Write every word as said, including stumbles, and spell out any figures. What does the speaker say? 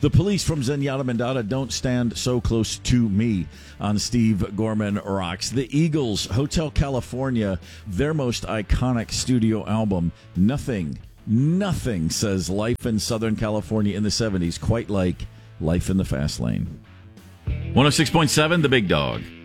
The Police from Zenyatta Mandata, Don't Stand So Close to Me on Steve Gorman Rocks. The Eagles, Hotel California, their most iconic studio album, Nothing, Nothing says life in Southern California in the seventies, quite like Life in the Fast Lane. one oh six point seven, The Big Dog.